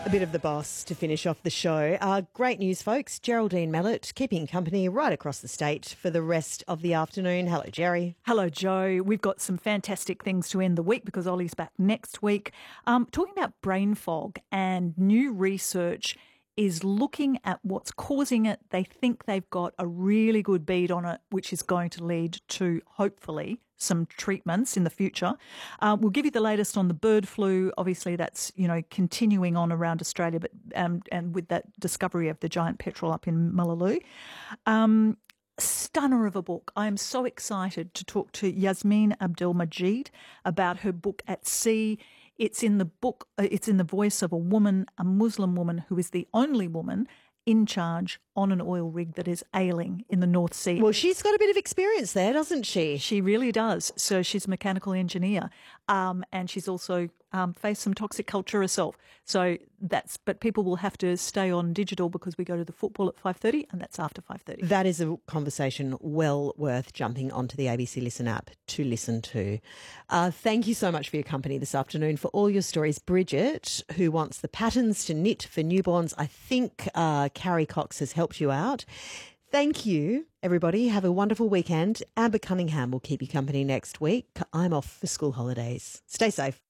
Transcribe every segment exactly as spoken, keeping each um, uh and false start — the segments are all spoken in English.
A bit of the boss to finish off the show. Uh, great news, folks. Geraldine Mellett keeping company right across the state for the rest of the afternoon. Hello, Jerry. Hello, Joe. We've got some fantastic things to end the week because Ollie's back next week. Um, talking about brain fog, and new research is looking at what's causing it. They think they've got a really good bead on it, which is going to lead to, hopefully, some treatments in the future. Uh, we'll give you the latest on the bird flu. Obviously, that's, you know, continuing on around Australia, but um, and with that discovery of the giant petrel up in Mullaloo. Um, stunner of a book. I am so excited to talk to Yasmin Abdel-Majid about her book At Sea. It's in the book, uh, it's in the voice of a woman, a Muslim woman who is the only woman in charge on an oil rig that is ailing in the North Sea. Well, she's got a bit of experience there, doesn't she? She really does. So she's a mechanical engineer, um, and she's also um, faced some toxic culture herself. So that's, but people will have to stay on digital because we go to the football at five thirty, and that's after five thirty. That is a conversation well worth jumping onto the A B C Listen app to listen to. Uh, thank you so much for your company this afternoon, for all your stories. Bridget, who wants the patterns to knit for newborns, I think uh, Carrie Cox has helped you out. Thank you, everybody. Have a wonderful weekend. Amber Cunningham will keep you company next week. I'm off for school holidays. Stay safe.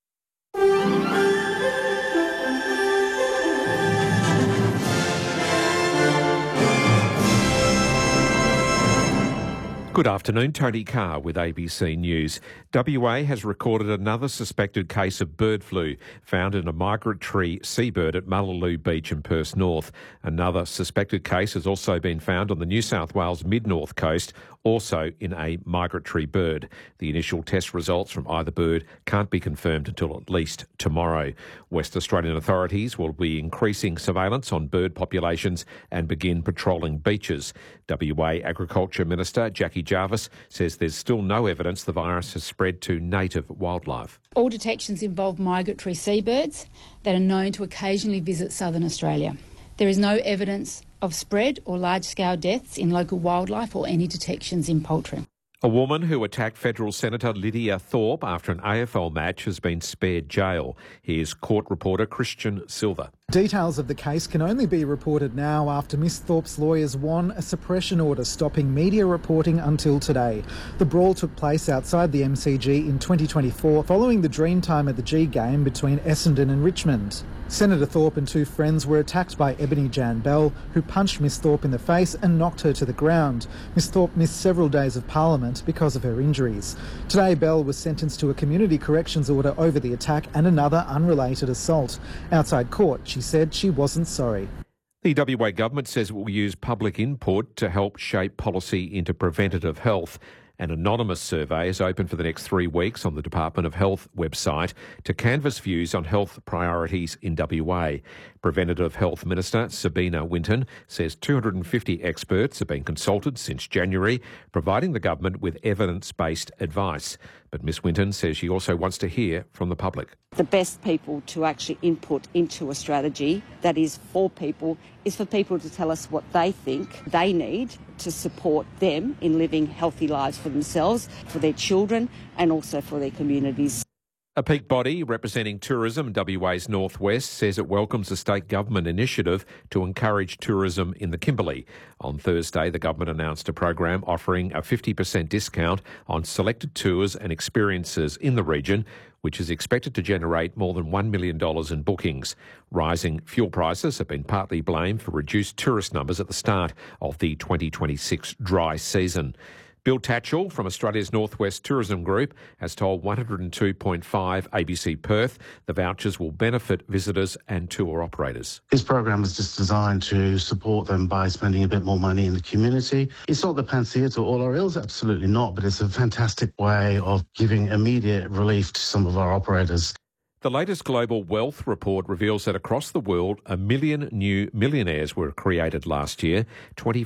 Good afternoon, Tony Carr with A B C News. W A has recorded another suspected case of bird flu found in a migratory seabird at Mullaloo Beach in Perth North. Another suspected case has also been found on the New South Wales mid-north coast, also in a migratory bird. The initial test results from either bird can't be confirmed until at least tomorrow. West Australian authorities will be increasing surveillance on bird populations and begin patrolling beaches. W A Agriculture Minister Jackie Jarvis says there's still no evidence the virus has spread to native wildlife. All detections involve migratory seabirds that are known to occasionally visit southern Australia. There is no evidence of spread or large-scale deaths in local wildlife or any detections in poultry. A woman who attacked federal Senator Lydia Thorpe after an A F L match has been spared jail. Here's court reporter Christian Silver. Details of the case can only be reported now after Miss Thorpe's lawyers won a suppression order stopping media reporting until today. The brawl took place outside the M C G in twenty twenty-four following the Dreamtime at the G game between Essendon and Richmond. Senator Thorpe and two friends were attacked by Ebony Jan Bell, who punched Miss Thorpe in the face and knocked her to the ground. Miss Thorpe missed several days of Parliament because of her injuries. Today, Bell was sentenced to a community corrections order over the attack and another unrelated assault. Outside court, she said she wasn't sorry. The W A government says it will use public input to help shape policy into preventative health. An anonymous survey is open for the next three weeks on the Department of Health website to canvass views on health priorities in W A. Preventative Health Minister Sabina Winton says two hundred fifty experts have been consulted since January, providing the government with evidence-based advice. But Miss Winton says she also wants to hear from the public. The best people to actually input into a strategy that is for people is for people to tell us what they think they need to support them in living healthy lives for themselves, for their children and also for their communities. A peak body representing tourism in W A's northwest says it welcomes a state government initiative to encourage tourism in the Kimberley. On Thursday, the government announced a program offering a fifty percent discount on selected tours and experiences in the region, which is expected to generate more than one million dollars in bookings. Rising fuel prices have been partly blamed for reduced tourist numbers at the start of the twenty twenty-six dry season. Bill Tatchell from Australia's Northwest Tourism Group has told one oh two point five A B C Perth the vouchers will benefit visitors and tour operators. This program is just designed to support them by spending a bit more money in the community. It's not the panacea to all our ills, absolutely not, but it's a fantastic way of giving immediate relief to some of our operators. The latest global wealth report reveals that across the world, a million new millionaires were created last year.